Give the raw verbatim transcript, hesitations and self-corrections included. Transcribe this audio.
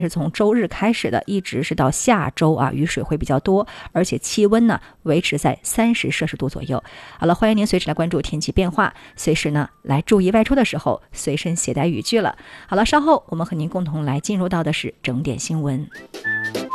是从周日开始的，一直是到下周啊，雨水会比较多，而且气温呢维持在三十摄氏度左右。好了，欢迎您随时来关注天气变化，随时呢来注意外出的时候随身携带雨具了。好了，稍后我们和您共同来进入到的是整点新闻。